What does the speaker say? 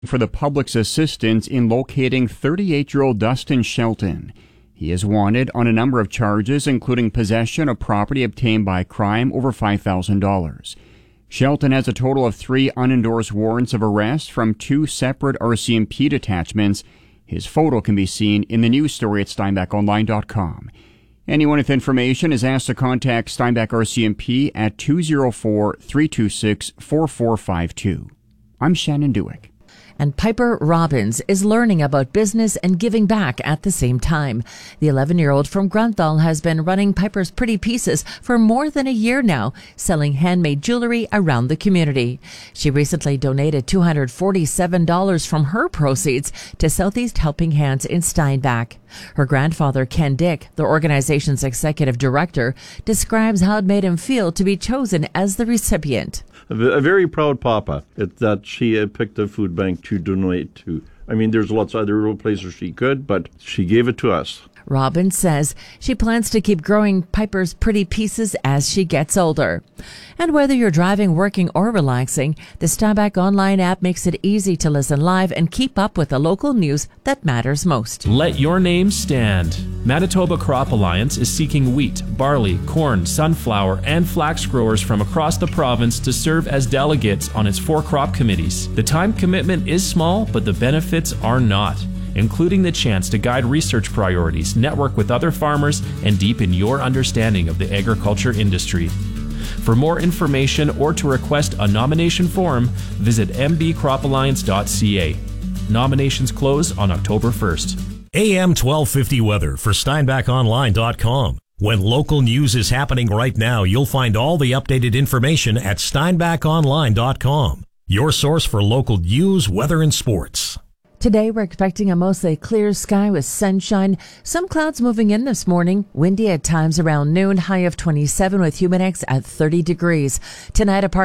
for the public's assistance in locating 38-year-old Dustin Shelton. He is wanted on a number of charges, including possession of property obtained by crime over $5,000. Shelton has a total of 3 unendorsed warrants of arrest from 2 separate RCMP detachments. His photo can be seen in the news story at SteinbachOnline.com. Anyone with information is asked to contact Steinbach RCMP at 204-326-4452. I'm Shannon Dewick. And Piper Robbins is learning about business and giving back at the same time. The 11-year-old from Grunthal has been running Piper's Pretty Pieces for more than a year now, selling handmade jewelry around the community. She recently donated $247 from her proceeds to Southeast Helping Hands in Steinbach. Her grandfather, Ken Dick, the organization's executive director, describes how it made him feel to be chosen as the recipient. A very proud papa that she picked a food bank to donate to. I mean, there's lots of other places she could, but she gave it to us. Robbins says she plans to keep growing Piper's Pretty Pieces as she gets older. And whether you're driving, working, or relaxing, the Steinbach Online app makes it easy to listen live and keep up with the local news that matters most. Let your name stand. Manitoba Crop Alliance is seeking wheat, barley, corn, sunflower, and flax growers from across the province to serve as delegates on its 4 crop committees. The time commitment is small, but the benefits are not, including the chance to guide research priorities, network with other farmers, and deepen your understanding of the agriculture industry. For more information or to request a nomination form, visit mbcropalliance.ca. Nominations close on October 1st. AM 1250 weather for SteinbachOnline.com. When local news is happening right now, you'll find all the updated information at SteinbachOnline.com. Your source for local news, weather, and sports. Today, we're expecting a mostly clear sky with sunshine. Some clouds moving in this morning. Windy at times around noon. High of 27 with humid X at 30 degrees. Tonight, a